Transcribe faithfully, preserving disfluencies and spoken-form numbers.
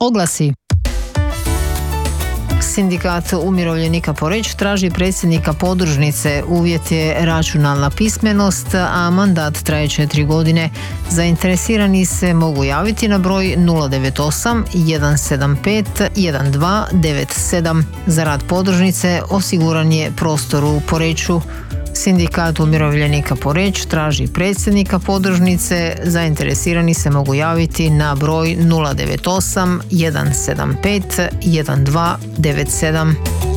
Oglasi. Sindikat umirovljenika Poreč traži predsjednika podružnice. Uvjet je računalna pismenost, a mandat traje četiri godine. Zainteresirani se mogu javiti na broj nula devet osam jedan sedam pet jedan dva devet sedam. Za rad podružnice osiguran je prostor u Poreču. Sindikat umirovljenika Poreč traži predsjednika podružnice. Zainteresirani se mogu javiti na broj nula devet osam jedan sedam pet jedan dva devet sedam.